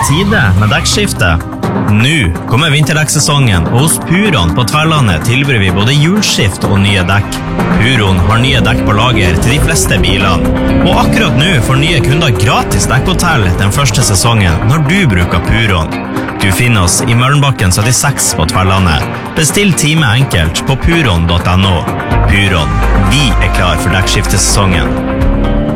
tide med dekkskifte. Nå kommer vinterdekkssesongen, og hos Puron på Tverlandet tilbyr vi både hjulskift og nye dekk. Puron har nye dekk på lager til de fleste bilene. Og akkurat nå får nye kunder gratis dekkhotell den første sesongen når du bruker Puron. Du finner oss i Møllenbakken 76 på Tverlandet. Bestill time enkelt på puron.no. Puron, vi klar for dekkskiftesesongen.